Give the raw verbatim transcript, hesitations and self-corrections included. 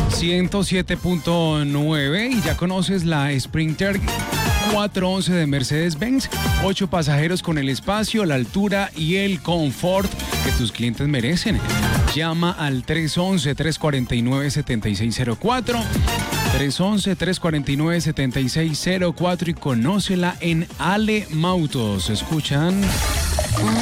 ciento siete punto nueve y ya conoces la Sprinter cuatrocientos once de Mercedes-Benz. Ocho pasajeros con el espacio, la altura y el confort que tus clientes merecen. Llama al tres once, tres cuarenta y nueve, setenta y seis cero cuatro. tres once, tres cuarenta y nueve, setenta y seis cero cuatro y conócela en Ale Mautos. ¿Escuchan?